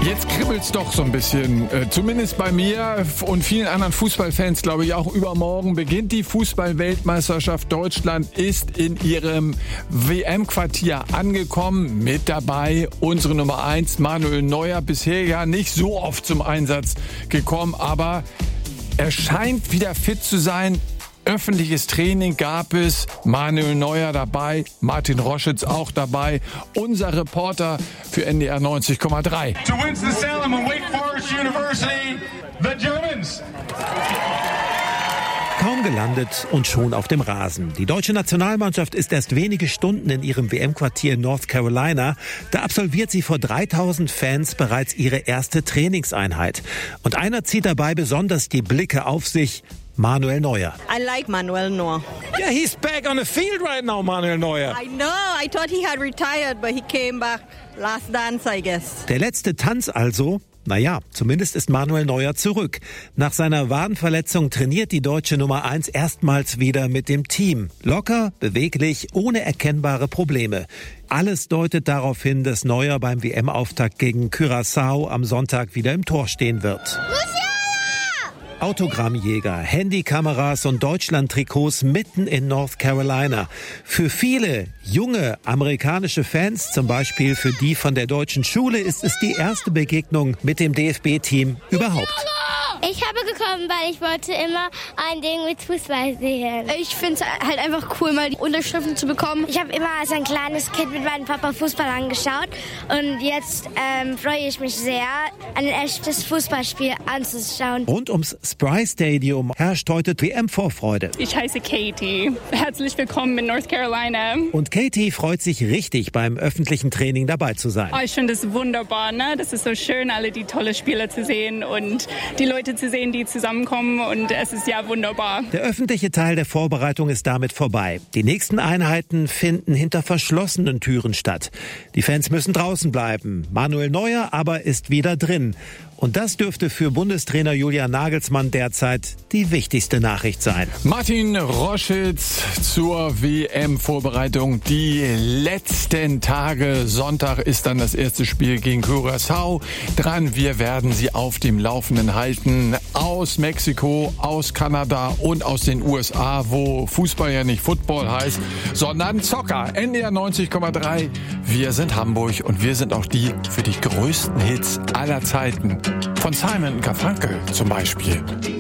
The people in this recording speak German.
Jetzt kribbelt's doch so ein bisschen, zumindest bei mir und vielen anderen Fußballfans, glaube ich auch. Übermorgen beginnt die Fußball-Weltmeisterschaft. Deutschland ist in ihrem WM-Quartier angekommen. Mit dabei unsere Nummer 1, Manuel Neuer. Bisher ja nicht so oft zum Einsatz gekommen, aber er scheint wieder fit zu sein. Öffentliches Training gab es, Manuel Neuer dabei, Martin Roschitz auch dabei, unser Reporter für NDR 90,3. To Winston-Salem and Wake Forest University, the Germans. Kaum gelandet und schon auf dem Rasen. Die deutsche Nationalmannschaft ist erst wenige Stunden in ihrem WM-Quartier in North Carolina. Da absolviert sie vor 3000 Fans bereits ihre erste Trainingseinheit. Und einer zieht dabei besonders die Blicke auf sich: Manuel Neuer. I like Manuel Neuer. Yeah, he's back on the field right now, Manuel Neuer. I know. I thought he had retired, but he came back last dance, I guess. Der letzte Tanz also? Naja, zumindest ist Manuel Neuer zurück. Nach seiner Wadenverletzung trainiert die deutsche Nummer 1 erstmals wieder mit dem Team. Locker, beweglich, ohne erkennbare Probleme. Alles deutet darauf hin, dass Neuer beim WM-Auftakt gegen Curaçao am Sonntag wieder im Tor stehen wird. Autogrammjäger, Handykameras und Deutschland-Trikots mitten in North Carolina. Für viele junge amerikanische Fans, zum Beispiel für die von der deutschen Schule, ist es die erste Begegnung mit dem DFB-Team überhaupt. Ich habe gekommen, weil ich wollte immer ein Ding mit Fußball sehen. Ich finde es halt einfach cool, mal die Unterschriften zu bekommen. Ich habe immer als ein kleines Kind mit meinem Papa Fußball angeschaut und jetzt freue ich mich sehr, ein echtes Fußballspiel anzuschauen. Rund ums Spry Stadium herrscht heute WM-Vorfreude. Ich heiße Katie. Herzlich willkommen in North Carolina. Und Katie freut sich richtig, beim öffentlichen Training dabei zu sein. Ich finde es wunderbar, ne? Das ist so schön, alle die tolle Spieler zu sehen und die Leute zu sehen, die zusammenkommen, und es ist ja wunderbar. Der öffentliche Teil der Vorbereitung ist damit vorbei. Die nächsten Einheiten finden hinter verschlossenen Türen statt. Die Fans müssen draußen bleiben. Manuel Neuer aber ist wieder drin. Und das dürfte für Bundestrainer Julian Nagelsmann derzeit die wichtigste Nachricht sein. Martin Roschitz zur WM-Vorbereitung. Die letzten Tage. Sonntag ist dann das erste Spiel gegen Curaçao dran. Wir werden Sie auf dem Laufenden halten. Aus Mexiko, aus Kanada und aus den USA, wo Fußball ja nicht Football heißt, sondern Soccer. NDR 90,3. Wir sind Hamburg und wir sind auch die für die größten Hits aller Zeiten. Von Simon & Garfunkel zum Beispiel.